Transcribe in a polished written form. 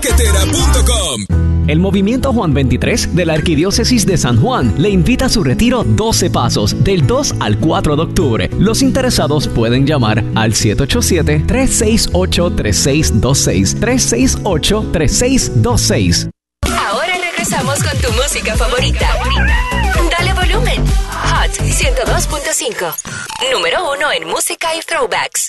Paquetera.com. El Movimiento Juan 23 de la Arquidiócesis de San Juan le invita a su retiro 12 Pasos del 2 al 4 de octubre. Los interesados pueden llamar al 787-368-3626. 368-3626. Ahora regresamos con tu música favorita. Dale volumen. Hot 102.5. Número 1 en música y throwbacks.